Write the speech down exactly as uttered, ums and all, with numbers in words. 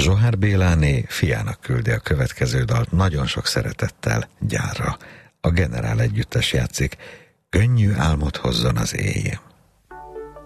Zsohár Béláné fiának küldi a következő dalt nagyon sok szeretettel gyárra. A Generál együttes játszik, Könnyű álmot hozzon az éj.